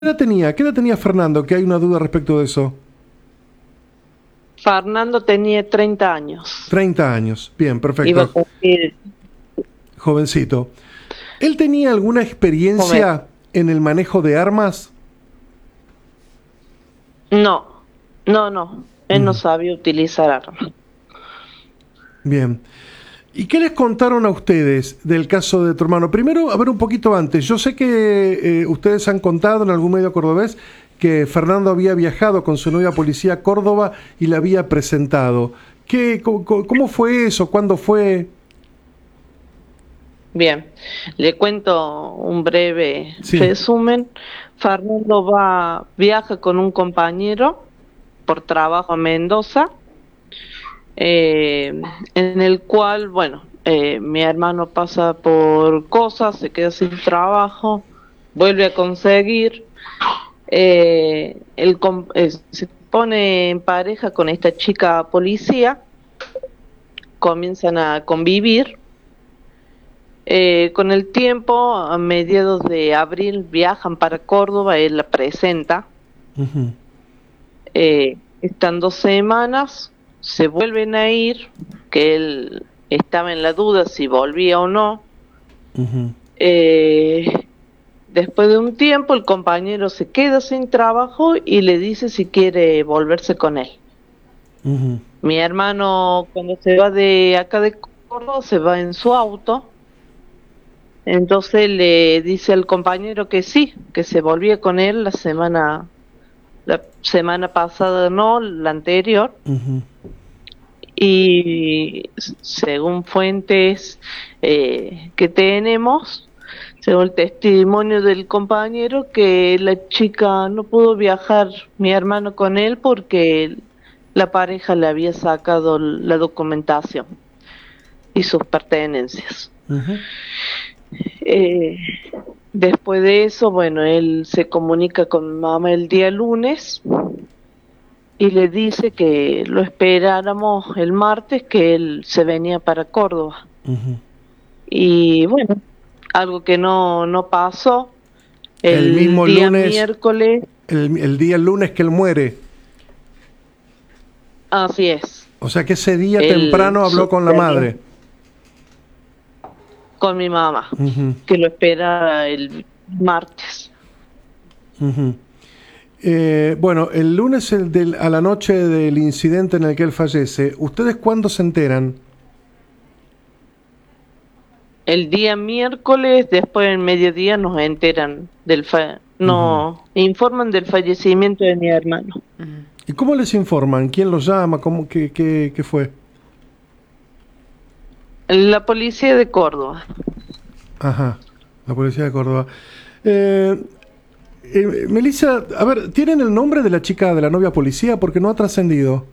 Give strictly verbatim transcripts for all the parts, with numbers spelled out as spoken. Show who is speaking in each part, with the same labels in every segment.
Speaker 1: ¿Qué edad tenía? ¿Qué edad tenía Fernando? Que hay una duda respecto de eso.
Speaker 2: Fernando tenía treinta años.
Speaker 1: treinta años. Bien,
Speaker 2: Iba a
Speaker 1: perfecto.
Speaker 2: cumplir
Speaker 1: Jovencito. ¿Él tenía alguna
Speaker 2: joven.
Speaker 1: experiencia en el manejo de armas?
Speaker 2: No, no, no. Él no
Speaker 1: Mm,
Speaker 2: sabía utilizar armas.
Speaker 1: bien. ¿Y qué les contaron a ustedes del caso de tu hermano? Primero, a ver un poquito antes. Yo sé que eh, ustedes han contado en algún medio cordobés que Fernando había viajado con su novia policía a Córdoba y la había presentado. ¿Qué, co- co- ¿Cómo fue eso? ¿Cuándo fue?
Speaker 2: Bien, le cuento un breve
Speaker 1: Sí.
Speaker 2: resumen. Fernando va, viaja con un compañero por trabajo a Mendoza, eh, en el cual, bueno, eh, mi hermano pasa por cosas, se queda sin trabajo, vuelve a conseguir, eh, él com- eh, se pone en pareja con esta chica policía, comienzan a convivir. Eh, con el tiempo, a mediados de abril, viajan para Córdoba, él la presenta.
Speaker 1: Ujú,
Speaker 2: Eh, están dos semanas, se vuelven a ir, que él estaba en la duda si volvía o no.
Speaker 1: ujú,
Speaker 2: Eh, después de un tiempo, el compañero se queda sin trabajo y le dice si quiere volverse con él.
Speaker 1: ujú,
Speaker 2: Mi hermano, cuando se va de acá de Córdoba, se va en su auto. Entonces le dice al compañero que sí, que se volvía con él la semana, la semana pasada, no, la anterior.
Speaker 1: ujú.
Speaker 2: Y según fuentes eh, que tenemos, según el testimonio del compañero, que la chica no pudo viajar, mi hermano, con él porque la pareja le había sacado la documentación y sus pertenencias.
Speaker 1: Ujú.
Speaker 2: Eh, Después de eso, bueno, él se comunica con mi mamá el día lunes y le dice que lo esperáramos el martes, que él se venía para Córdoba.
Speaker 1: Ujú.
Speaker 2: Y bueno, algo que no, no pasó.
Speaker 1: El
Speaker 2: El
Speaker 1: mismo
Speaker 2: día
Speaker 1: lunes,
Speaker 2: miércoles,
Speaker 1: el, el día lunes que él muere.
Speaker 2: así es,
Speaker 1: O sea que ese día
Speaker 2: él
Speaker 1: temprano habló con la
Speaker 2: sucedió
Speaker 1: madre.
Speaker 2: con mi mamá,
Speaker 1: Ujú,
Speaker 2: que lo espera el martes.
Speaker 1: ujú. Eh, bueno, el lunes el del- a la noche del incidente en el que él fallece, ¿ustedes cuándo se enteran?
Speaker 2: El día miércoles, después del mediodía, nos enteran del fa
Speaker 1: Ujú.
Speaker 2: nos informan del fallecimiento de mi hermano.
Speaker 3: Ujú.
Speaker 1: ¿Y cómo les informan? ¿Quién los llama? ¿Cómo, qué, qué, qué fue?
Speaker 2: La policía de Córdoba.
Speaker 1: Ajá, la policía de Córdoba. Eh, eh, Melissa, a ver, ¿tienen el nombre de la chica, de la novia policía? Porque no ha trascendido.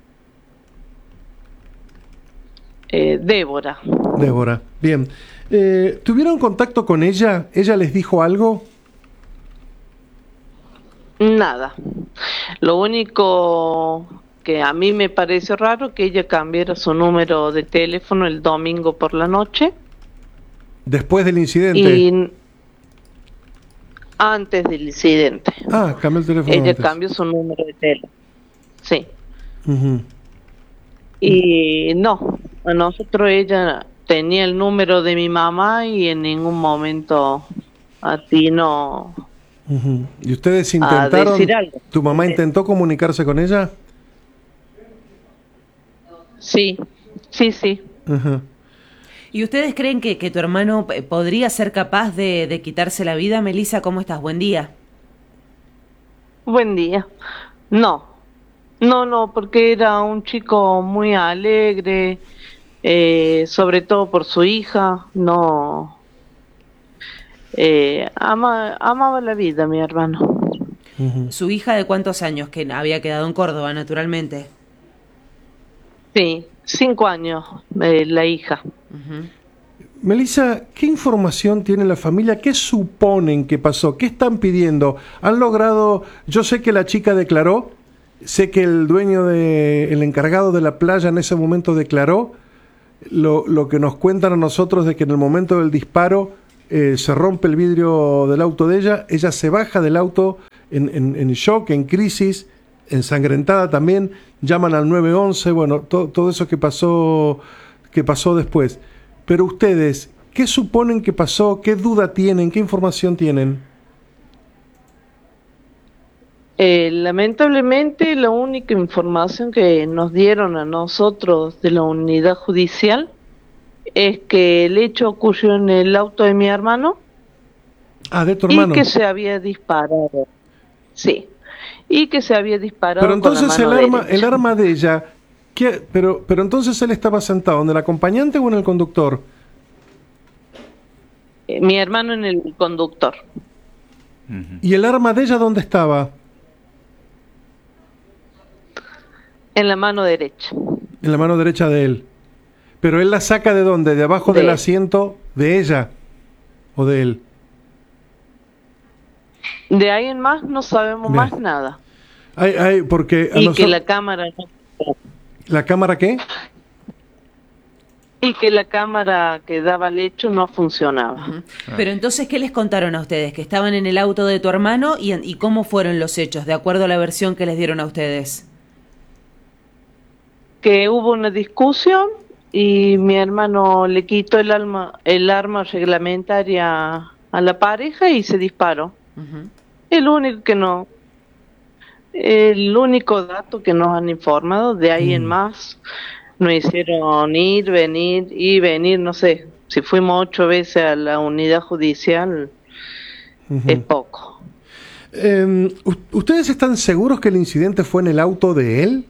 Speaker 2: Eh, Débora.
Speaker 1: Débora, bien. Eh, ¿tuvieron contacto con ella? ¿Ella les dijo algo?
Speaker 2: Nada. Lo único que a mí me pareció raro que ella cambiara su número de teléfono el domingo por la noche
Speaker 1: Después del incidente.
Speaker 2: y antes del incidente.
Speaker 1: Ah, cambió el teléfono
Speaker 2: Ella
Speaker 1: antes.
Speaker 2: cambió su número de teléfono. Sí.
Speaker 1: Ujú.
Speaker 2: Y no, a nosotros ella tenía el número de mi mamá y en ningún momento atinó
Speaker 1: Ujú. ¿Y ustedes
Speaker 2: a decir
Speaker 1: intentaron,
Speaker 2: algo.
Speaker 1: tu mamá intentó comunicarse con ella?
Speaker 2: Sí, sí, sí.
Speaker 1: Ajá.
Speaker 3: ¿Y ustedes creen que, que tu hermano eh, podría ser capaz de, de quitarse la vida? Melissa, ¿cómo estás? Buen día.
Speaker 2: Buen día. No, no, no, porque era un chico muy alegre, eh, sobre todo por su hija, no, eh, ama, amaba la vida, mi hermano.
Speaker 1: Ujú.
Speaker 3: ¿Su hija de cuántos años? Que había quedado en Córdoba, naturalmente.
Speaker 2: Sí, cinco años, eh, la hija.
Speaker 3: Ujú.
Speaker 1: Melissa, ¿qué información tiene la familia? ¿Qué suponen que pasó? ¿Qué están pidiendo? ¿Han logrado? Yo sé que la chica declaró, sé que el dueño de, el encargado de la playa en ese momento declaró. Lo, lo que nos cuentan a nosotros de que en el momento del disparo eh, se rompe el vidrio del auto de ella, ella se baja del auto en, en, en shock, en crisis, ensangrentada también, llaman al nueve once, bueno, to, todo eso que pasó, que pasó después. Pero ustedes, ¿qué suponen que pasó? ¿Qué duda tienen? ¿Qué información tienen?
Speaker 2: Eh, lamentablemente, la única información que nos dieron a nosotros de la unidad judicial es que el hecho ocurrió en el auto de mi hermano.
Speaker 1: Ah, de tu hermano.
Speaker 2: Y que se había disparado. Sí. Y que se había disparado.
Speaker 1: Pero entonces
Speaker 2: con la mano
Speaker 1: el arma,
Speaker 2: derecha.
Speaker 1: el arma de ella, ¿qué? Pero, pero entonces él estaba sentado ¿en el acompañante o en el conductor?
Speaker 2: Eh, mi hermano en el conductor.
Speaker 4: Uh-huh.
Speaker 1: ¿Y el arma de ella dónde estaba?
Speaker 2: En la mano derecha.
Speaker 1: En la mano derecha de él. Pero él la saca ¿de dónde? ¿De abajo
Speaker 2: De
Speaker 1: del
Speaker 2: él.
Speaker 1: asiento de ella o de él?
Speaker 2: De ahí en más no sabemos
Speaker 1: Bien.
Speaker 2: más nada.
Speaker 1: Ay, ay, porque a
Speaker 2: Y
Speaker 1: nosotros-
Speaker 2: que la cámara no...
Speaker 1: ¿La cámara qué?
Speaker 2: Y que la cámara que daba el hecho no funcionaba.
Speaker 3: Ujú. Pero entonces, ¿qué les contaron a ustedes? Que estaban en el auto de tu hermano y, y cómo fueron los hechos, de acuerdo a la versión que les dieron a ustedes.
Speaker 2: Que hubo una discusión y mi hermano le quitó el arma, el arma reglamentaria a la pareja y se disparó.
Speaker 3: Ujú.
Speaker 2: El único que no, el único dato que nos han informado, de ahí en
Speaker 1: Mm.
Speaker 2: más nos hicieron ir, venir y venir, no sé, si fuimos ocho veces a la unidad judicial,
Speaker 1: Ujú.
Speaker 2: es poco.
Speaker 1: Eh, ¿u- ¿Ustedes están seguros que el incidente fue en el auto de él?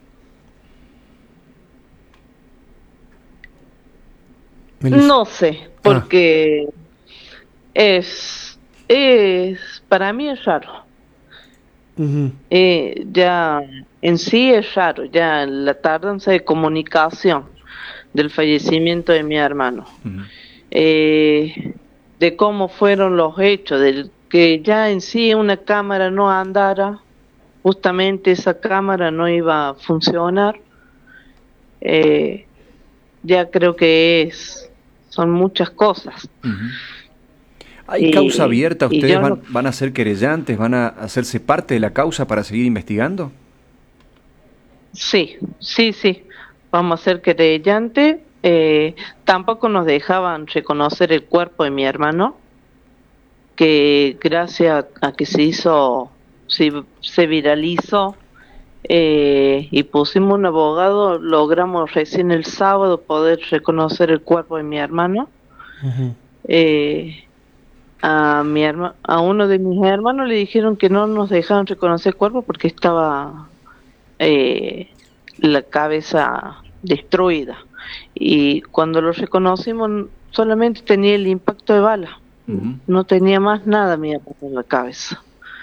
Speaker 1: Melissa.
Speaker 2: No sé, porque es, es, para mí es raro.
Speaker 1: Ujú.
Speaker 2: Eh, ya en sí es raro, ya la tardanza de comunicación del fallecimiento de mi hermano,
Speaker 4: Uh-huh.
Speaker 2: eh, de cómo fueron los hechos, del que ya en sí una cámara no andara, justamente esa cámara no iba a funcionar, eh, ya creo que es, son muchas cosas.
Speaker 4: Uh-huh. ¿Hay
Speaker 2: Y-
Speaker 4: causa abierta?
Speaker 2: y
Speaker 4: ¿Ustedes
Speaker 2: yo
Speaker 4: van,
Speaker 2: no-
Speaker 4: van a ser querellantes? ¿Van a hacerse parte de la causa para seguir investigando?
Speaker 2: Sí, sí, sí, vamos a ser querellante. Eh, tampoco nos dejaban reconocer el cuerpo de mi hermano, que gracias a que se hizo, se, se viralizó eh, y pusimos un abogado, logramos recién el sábado poder reconocer el cuerpo de mi hermano.
Speaker 1: Ujú.
Speaker 2: Eh, a mi herma, a uno de mis hermanos le dijeron que no nos dejaron reconocer el cuerpo porque estaba eh, la cabeza destruida, y cuando lo reconocimos solamente tenía el impacto de bala,
Speaker 4: Uh-huh.
Speaker 2: no tenía más nada mi hermano en la cabeza.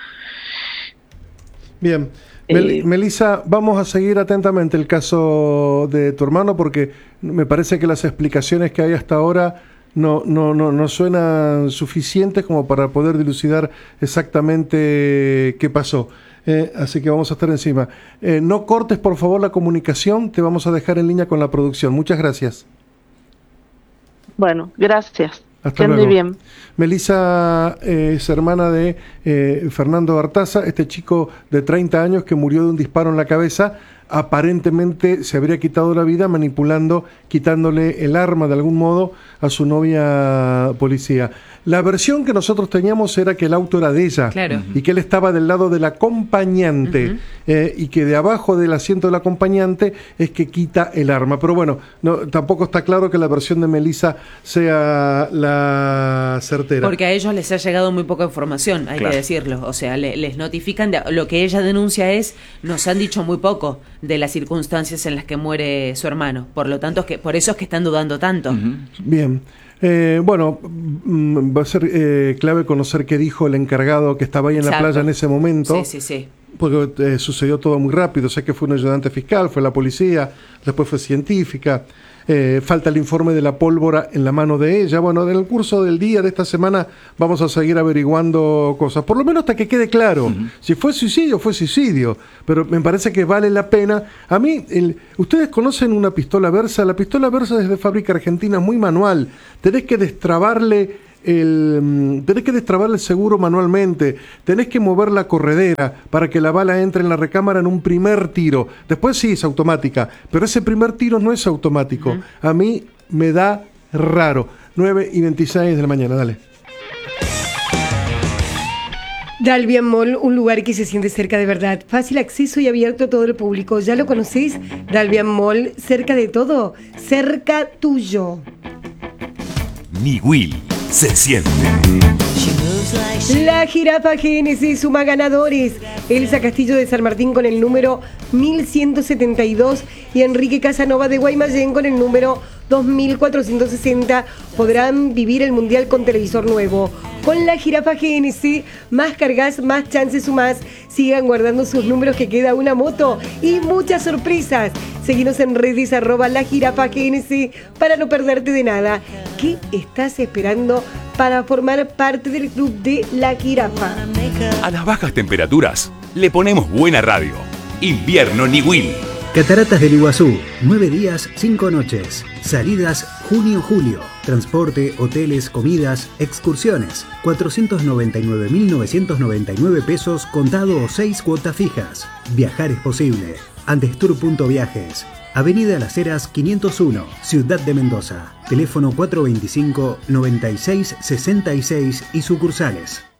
Speaker 1: Bien. Mel-
Speaker 2: Eh,
Speaker 1: Melissa, vamos a seguir atentamente el caso de tu hermano porque me parece que las explicaciones que hay hasta ahora no, no, no, no suenan suficientes como para poder dilucidar exactamente qué pasó. Eh, así que vamos a estar encima. Eh, no cortes, por favor, la comunicación. Te vamos a dejar en línea con la producción. Muchas gracias.
Speaker 2: Bueno, gracias.
Speaker 1: Hasta
Speaker 2: Que ande
Speaker 1: luego.
Speaker 2: bien.
Speaker 1: Melissa eh, es hermana de eh, Fernando Artaza, este chico de treinta años que murió de un disparo en la cabeza. Aparentemente se habría quitado la vida manipulando, quitándole el arma de algún modo a su novia policía. La versión que nosotros teníamos era que el auto era de ella,
Speaker 3: Claro.
Speaker 1: y que él estaba del lado del acompañante,
Speaker 3: Ujú.
Speaker 1: eh, y que de abajo del asiento del acompañante es que quita el arma. Pero bueno, no, tampoco está claro que la versión de Melissa sea la certera.
Speaker 3: Porque a ellos les ha llegado muy poca información, hay
Speaker 4: Claro.
Speaker 3: que decirlo. O sea, le- les notifican, de, lo que ella denuncia es, nos han dicho muy poco de las circunstancias en las que muere su hermano. Por lo tanto, es que por eso es que están dudando tanto.
Speaker 4: Uh-huh.
Speaker 1: Bien. Eh, bueno, mm, va a ser eh, clave conocer qué dijo el encargado que estaba ahí en la
Speaker 3: Exacto.
Speaker 1: playa en ese momento.
Speaker 3: Sí, sí, sí.
Speaker 1: Porque eh, sucedió todo muy rápido. Sé que fue un ayudante fiscal, fue la policía, después fue científica. Eh, falta el informe de la pólvora en la mano de ella. Bueno, en el curso del día de esta semana vamos a seguir averiguando cosas, por lo menos hasta que quede claro. Uh-huh. Si fue suicidio, fue suicidio. Pero me parece que vale la pena. A mí, el, ustedes conocen una pistola Versa. La pistola Versa es de fábrica argentina, muy manual. Tenés que destrabarle el, tenés que destrabar el seguro manualmente, tenés que mover la corredera para que la bala entre en la recámara en un primer tiro. Después sí es automática, pero ese primer tiro no es automático. Uh-huh. A mí me da raro. nueve y veintiséis de la mañana, dale.
Speaker 5: Dalvian Mall, un lugar que se siente cerca de verdad, fácil acceso y abierto a todo el público. ¿Ya lo conocéis? Dalvian Mall, cerca de todo, cerca tuyo.
Speaker 6: Niwil se siente.
Speaker 5: La jirafa Génesis suma ganadores. Elsa Castillo de San Martín con el número mil ciento setenta y dos y Enrique Casanova de Guaymallén con el número dos mil cuatrocientos sesenta podrán vivir el Mundial con televisor nuevo. Con la jirafa G N C, más cargas, más chances sumás. Sigan guardando sus números que queda una moto y muchas sorpresas. Seguinos en redes arroba la jirafa G N C para no perderte de nada. ¿Qué estás esperando para formar parte del club de la jirafa?
Speaker 6: A las bajas temperaturas le ponemos buena radio. Invierno Niwil.
Speaker 7: Cataratas del Iguazú, nueve días, cinco noches. Salidas junio-julio. Transporte, hoteles, comidas, excursiones. cuatrocientos noventa y nueve mil novecientos noventa y nueve pesos contado o seis cuotas fijas. Viajar es posible. Andestour.viajes. Avenida Las Heras quinientos uno, Ciudad de Mendoza. Teléfono cuatro veinticinco, noventa y seis, sesenta y seis y sucursales.